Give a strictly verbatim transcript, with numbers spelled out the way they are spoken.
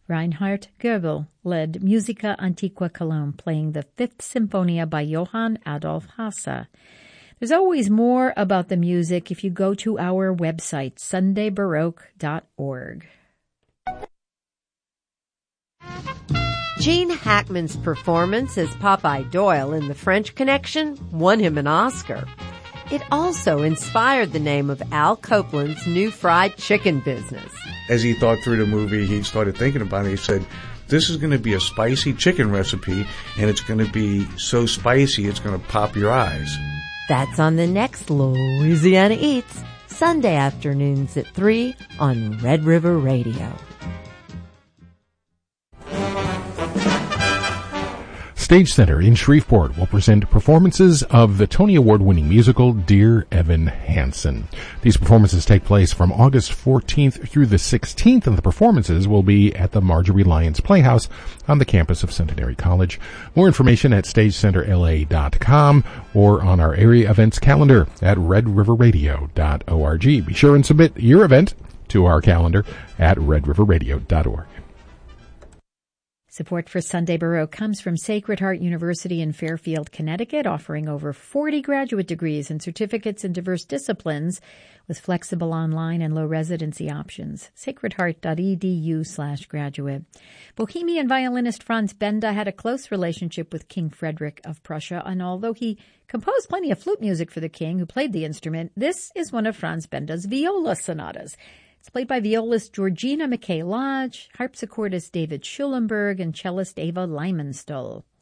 Reinhard Goebel led Musica Antiqua Cologne, playing the Fifth Symphonia by Johann Adolf Hasse. There's always more about the music if you go to our website, sunday baroque dot org. Gene Hackman's performance as Popeye Doyle in The French Connection won him an Oscar. It also inspired the name of Al Copeland's new fried chicken business. As he thought through the movie, he started thinking about it. He said, this is going to be a spicy chicken recipe, and it's going to be so spicy it's going to pop your eyes. That's on the next Louisiana Eats, Sunday afternoons at three on Red River Radio. Stage Center in Shreveport will present performances of the Tony Award-winning musical Dear Evan Hansen. These performances take place from August fourteenth through the sixteenth, and the performances will be at the Marjorie Lyons Playhouse on the campus of Centenary College. More information at stage center l a dot com or on our area events calendar at red river radio dot org. Be sure and submit your event to our calendar at red river radio dot org. Support for Sunday Baroque comes from Sacred Heart University in Fairfield, Connecticut, offering over forty graduate degrees and certificates in diverse disciplines with flexible online and low residency options. sacred heart dot e d u slash graduate. Bohemian violinist Franz Benda had a close relationship with King Frederick of Prussia, and although he composed plenty of flute music for the king who played the instrument, this is one of Franz Benda's viola sonatas. It's played by violist Georgina McKay Lodge, harpsichordist David Schulenberg, and cellist Ava Lymanstol.